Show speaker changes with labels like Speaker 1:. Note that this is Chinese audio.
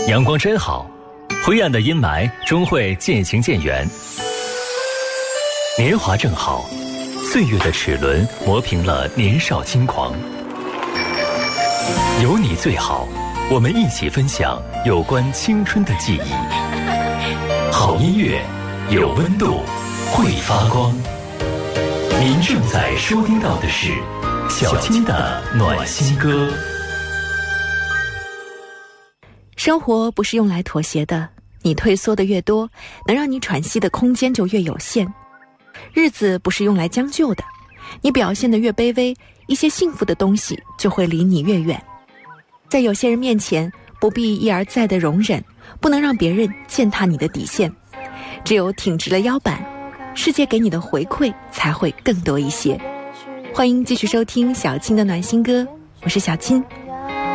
Speaker 1: 阳光真好，灰暗的阴霾终会渐行渐远。年华正好，岁月的齿轮磨平了年少轻狂。有你最好，我们一起分享有关青春的记忆。好音乐，有温度，会发光。您正在收听到的是小青的暖心歌。
Speaker 2: 生活不是用来妥协的，你退缩的越多，能让你喘息的空间就越有限。日子不是用来将就的，你表现得越卑微，一些幸福的东西就会离你越远。在有些人面前，不必一而再的容忍，不能让别人践踏你的底线。只有挺直了腰板，世界给你的回馈才会更多一些。欢迎继续收听小青的暖心歌，我是小青。